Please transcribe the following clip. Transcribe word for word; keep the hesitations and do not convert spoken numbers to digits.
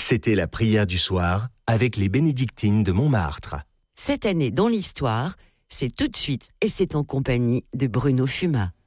C'était la prière du soir avec les bénédictines de Montmartre. Cette année dans l'histoire, c'est tout de suite et c'est en compagnie de Bruno Fumat.